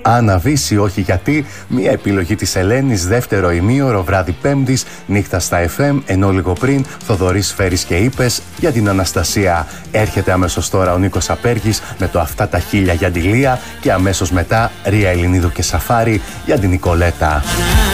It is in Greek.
Αναβήσει όχι γιατί, μια επιλογή της Ελένης, δεύτερο ημίωρο, βράδυ Πέμπτης, νύχτα στα FM, ενώ λίγο πριν Θοδωρής Φέρης και Είπες για την Αναστασία. Έρχεται αμέσως τώρα ο Νίκος Απέργης με το «Αυτά τα χίλια» για τη Λία και αμέσως μετά Ρία Ελληνίδου και Σαφάρη για την Νικολέτα.